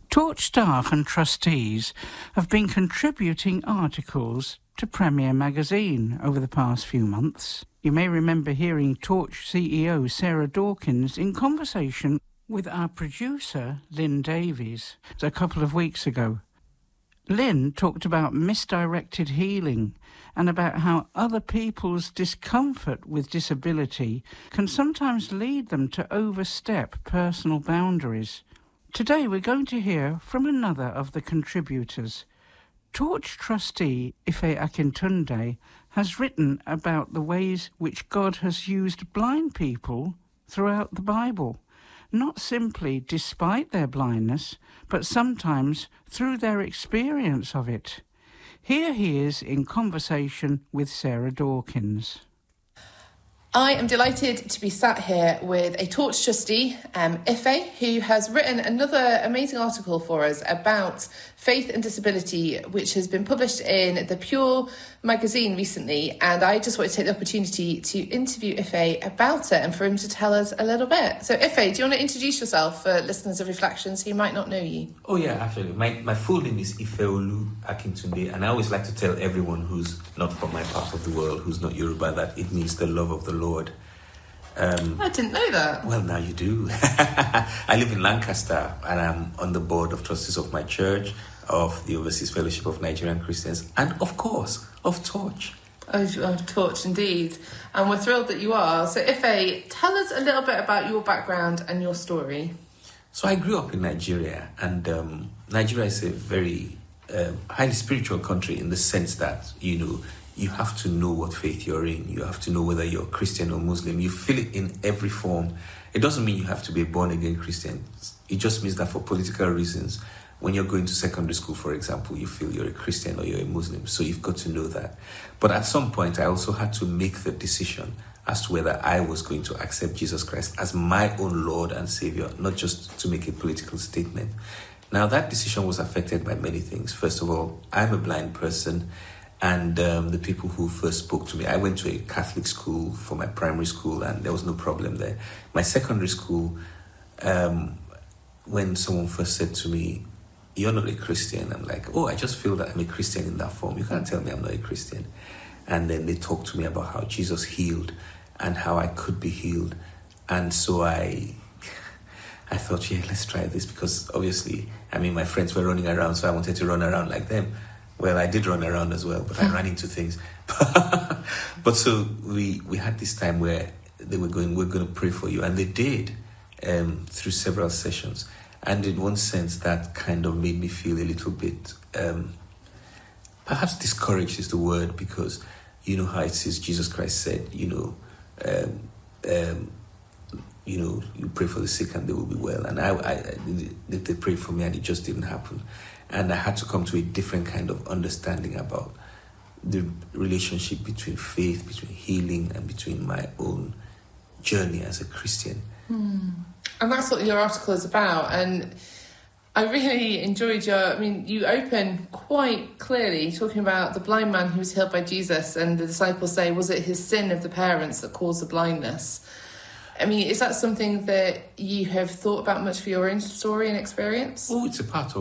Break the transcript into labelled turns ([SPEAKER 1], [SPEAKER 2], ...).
[SPEAKER 1] Torch staff and trustees have been contributing articles to Premier Magazine over the past few months. You may remember hearing Torch CEO Sarah Dawkins in conversation with our producer Lynn Davies a couple of weeks ago. Lynn talked about misdirected healing and about how other people's discomfort with disability can sometimes lead them to overstep personal boundaries. Today we're going to hear from another of the contributors. Torch trustee Ife Akintunde has written about the ways which God has used blind people throughout the Bible, not simply despite their blindness, but sometimes through their experience of it. Here he is in conversation with Sarah Dawkins.
[SPEAKER 2] I am delighted to be sat here with a Torch trustee, Ife, who has written another amazing article for us about faith and disability, which has been published in the Pure magazine recently. And I just wanted to take the opportunity to interview Ife about it and for him to tell us a little bit. So Ife, do you want to introduce yourself for listeners of Reflections who might not know you?
[SPEAKER 3] Oh yeah, actually. My full name is Ifeolu Akintunde, and I always like to tell everyone who's not from my part of the world, who's not Yoruba, that it means the love of the Lord.
[SPEAKER 2] I didn't know that.
[SPEAKER 3] Well, now you do. I live in Lancaster, and I'm on the board of trustees of my church, of the Overseas Fellowship of Nigerian Christians, and of course, of Torch.
[SPEAKER 2] Oh, Torch, indeed. And we're thrilled that you are. So Ife, tell us a little bit about your background and your story.
[SPEAKER 3] So I grew up in Nigeria, and Nigeria is a very highly spiritual country in the sense that, you have to know what faith you're in. You have to know whether you're Christian or Muslim. You feel it in every form. It doesn't mean you have to be a born-again Christian. It just means that for political reasons, when you're going to secondary school, for example, you feel you're a Christian or you're a Muslim. So you've got to know that. But at some point, I also had to make the decision as to whether I was going to accept Jesus Christ as my own Lord and Savior, not just to make a political statement. Now, that decision was affected by many things. First of all, I'm a blind person. And the people who first spoke to me, I went to a Catholic school for my primary school, and there was no problem there. My secondary school, when someone first said to me, "You're not a Christian," I'm like, "Oh, I just feel that I'm a Christian in that form. You can't tell me I'm not a Christian." And then they talked to me about how Jesus healed and how I could be healed. And so I thought, yeah, let's try this, because obviously, my friends were running around, so I wanted to run around like them. Well, I did run around as well, but I ran into things. But so we had this time where they were going, "We're going to pray for you." And they did, through several sessions. And in one sense, that kind of made me feel a little bit, perhaps discouraged is the word, because you know how it says, Jesus Christ said, you pray for the sick and they will be well. And they prayed for me and it just didn't happen. And I had to come to a different kind of understanding about the relationship between faith, between healing, and between my own journey as a Christian.
[SPEAKER 2] And that's what your article is about. And I really enjoyed you open quite clearly talking about the blind man who was healed by Jesus, and the disciples say, was it his sin of the parents that caused the blindness? Is that something that you have thought about much for your own story and experience?
[SPEAKER 3] Oh, it's a part of